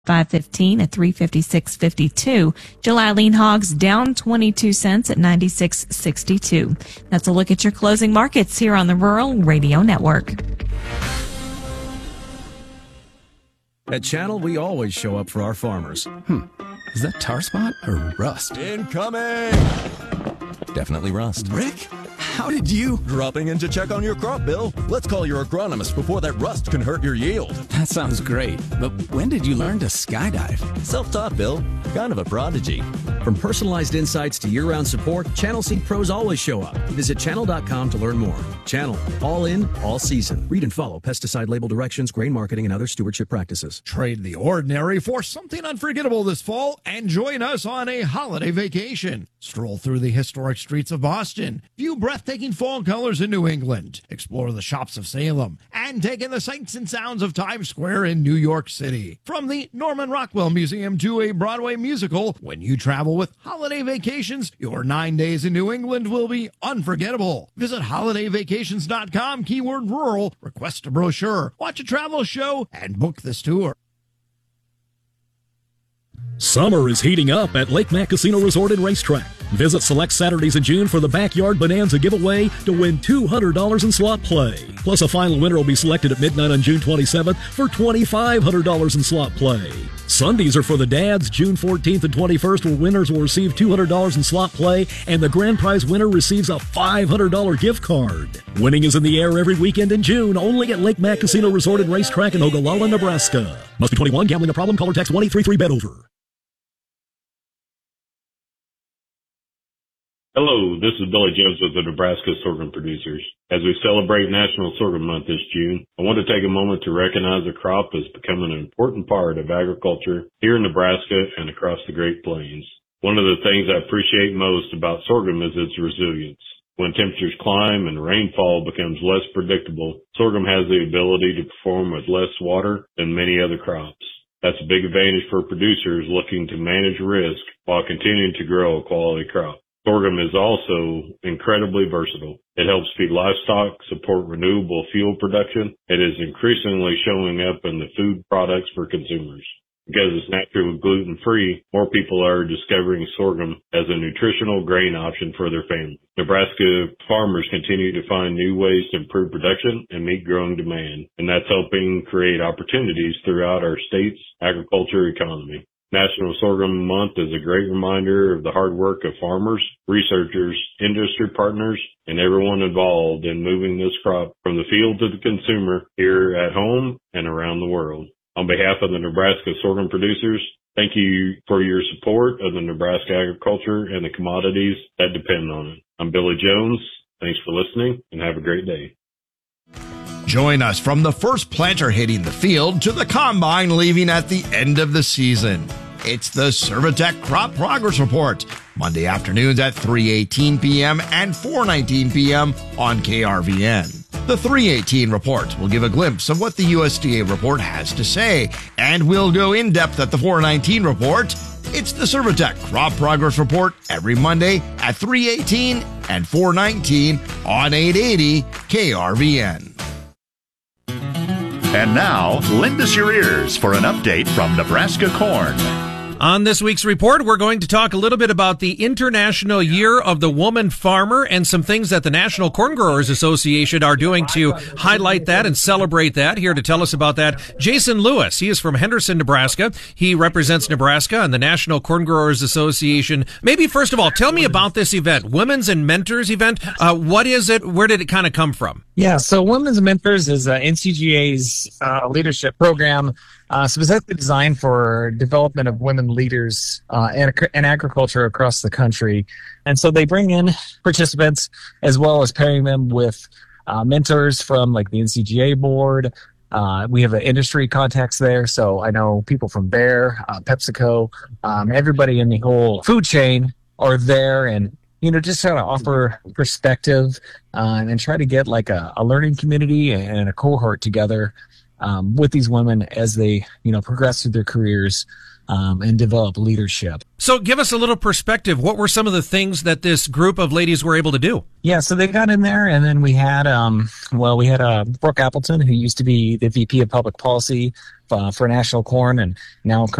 $5.15 at $3.56.52. July lean hogs down 22 cents at 96.62. That's a look at your closing markets here on the Rural Radio Network. At Channel, we always show up for our farmers. Is that tar spot or rust? Incoming! Definitely rust. Rick? How did you? Dropping in to check on your crop, Bill. Let's call your agronomist before that rust can hurt your yield. That sounds great. But when did you learn to skydive? Self-taught, Bill. Kind of a prodigy. From personalized insights to year-round support, Channel Seed pros always show up. Visit channel.com to learn more. Channel. All in, all season. Read and follow pesticide label directions, grain marketing, and other stewardship practices. Trade the ordinary for something unforgettable this fall and join us on a holiday vacation. Stroll through the historic streets of Boston, view breathtaking fall colors in New England, explore the shops of Salem, and take in the sights and sounds of Times Square in New York City. From the Norman Rockwell Museum to a Broadway musical, when you travel with Holiday Vacations, your 9 days in New England will be unforgettable. Visit holidayvacations.com, keyword rural, request a brochure, watch a travel show, and book this tour. Summer is heating up at Lake Mac Casino Resort and Racetrack. Visit select Saturdays in June for the Backyard Bonanza giveaway to win $200 in slot play. Plus, a final winner will be selected at midnight on June 27th for $2,500 in slot play. Sundays are for the dads, June 14th and 21st, where winners will receive $200 in slot play, and the grand prize winner receives a $500 gift card. Winning is in the air every weekend in June, only at Lake Mac Casino Resort and Racetrack in Ogallala, Nebraska. Must be 21, gambling a problem, call or text 1-833-BET-OVER. Hello, this is Billy Jones with the Nebraska Sorghum Producers. As we celebrate National Sorghum Month this June, I want to take a moment to recognize the crop as becoming an important part of agriculture here in Nebraska and across the Great Plains. One of the things I appreciate most about sorghum is its resilience. When temperatures climb and rainfall becomes less predictable, sorghum has the ability to perform with less water than many other crops. That's a big advantage for producers looking to manage risk while continuing to grow a quality crop. Sorghum is also incredibly versatile. It helps feed livestock, support renewable fuel production. It is increasingly showing up in the food products for consumers. Because it's natural and gluten-free, more people are discovering sorghum as a nutritional grain option for their family. Nebraska farmers continue to find new ways to improve production and meet growing demand, and that's helping create opportunities throughout our state's agriculture economy. National Sorghum Month is a great reminder of the hard work of farmers, researchers, industry partners, and everyone involved in moving this crop from the field to the consumer here at home and around the world. On behalf of the Nebraska Sorghum Producers, thank you for your support of the Nebraska agriculture and the commodities that depend on it. I'm Billy Jones. Thanks for listening, and have a great day. Join us from the first planter hitting the field to the combine leaving at the end of the season. It's the Servitech Crop Progress Report, Monday afternoons at 3:18 p.m. and 4:19 p.m. on KRVN. The 3:18 report will give a glimpse of what the USDA report has to say, and we'll go in depth at the 4:19 report. It's the Servitech Crop Progress Report every Monday at 3:18 and 4:19 on 880 KRVN. And now, lend us your ears for an update from Nebraska Corn. On this week's report, we're going to talk a little bit about the International Year of the Woman Farmer and some things that the National Corn Growers Association are doing to highlight that and celebrate that. Here to tell us about that, Jason Lewis. He is from Henderson, Nebraska. He represents Nebraska on the National Corn Growers Association. Maybe first of all, tell me about this event, Women's and Mentors event. What is it? Where did it kind of come from? Yeah, so Women's and Mentors is NCGA's leadership program specifically designed for development of women leaders in agriculture across the country. And so they bring in participants as well as pairing them with mentors from like the NCGA board. We have an industry contacts there. So I know people from Bayer, PepsiCo, everybody in the whole food chain are there, and just trying to offer perspective and try to get like a learning community and a cohort together with these women as they, progress through their careers and develop leadership. So give us a little perspective. What were some of the things that this group of ladies were able to do? Yeah, so they got in there, and then we had, Brooke Appleton, who used to be the VP of Public Policy for National Corn, and now